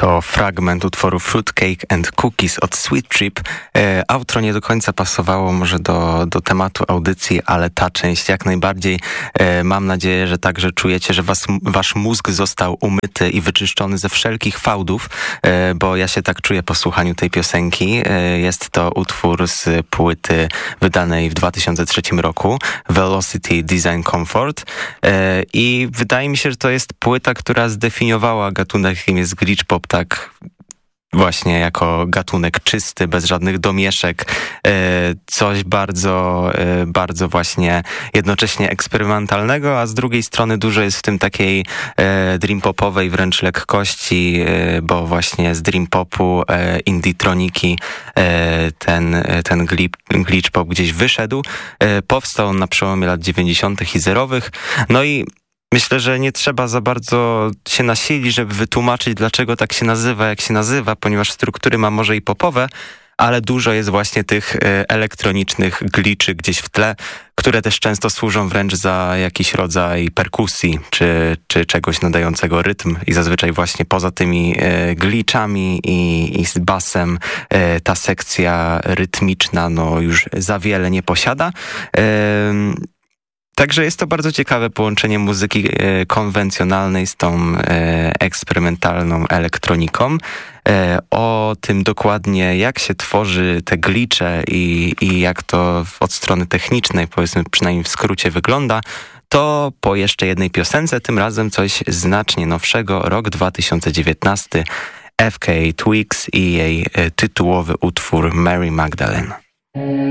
To fragment utworu Fruitcake and Cookies od Sweet Trip. Outro nie do końca pasowało może do tematu audycji, ale ta część jak najbardziej. Mam nadzieję, że także czujecie, że wasz mózg został umyty i wyczyszczony ze wszelkich fałdów, bo ja się tak czuję po słuchaniu tej piosenki. Jest to utwór z płyty wydanej w 2003 roku, Velocity Design Comfort. I wydaje mi się, że to jest płyta, która zdefiniowała gatunek, jakim jest glitch pop, tak właśnie jako gatunek czysty, bez żadnych domieszek, coś bardzo właśnie jednocześnie eksperymentalnego, a z drugiej strony dużo jest w tym takiej dream popowej wręcz lekkości, bo właśnie z dream popu, indie-troniki ten glitch pop gdzieś wyszedł. Powstał on na przełomie lat 90. i zerowych. No i myślę, że nie trzeba za bardzo się nasilić, żeby wytłumaczyć, dlaczego tak się nazywa, jak się nazywa, ponieważ struktury ma może i popowe, ale dużo jest właśnie tych elektronicznych glitchy gdzieś w tle, które też często służą wręcz za jakiś rodzaj perkusji, czy czegoś nadającego rytm i zazwyczaj właśnie poza tymi glitchami i z basem ta sekcja rytmiczna no już za wiele nie posiada. Także jest to bardzo ciekawe połączenie muzyki konwencjonalnej z tą eksperymentalną elektroniką. O tym dokładnie, jak się tworzy te glitche i jak to od strony technicznej, powiedzmy przynajmniej w skrócie wygląda, to po jeszcze jednej piosence, tym razem coś znacznie nowszego, rok 2019, FKA Twigs i jej tytułowy utwór Mary Magdalene.